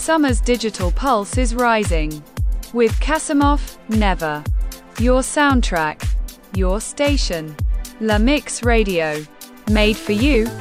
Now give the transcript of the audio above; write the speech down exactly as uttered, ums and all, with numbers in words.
Summer's digital pulse is rising. With Kasimov, Never. Your soundtrack. Your station. La Mix Radio. Made for you.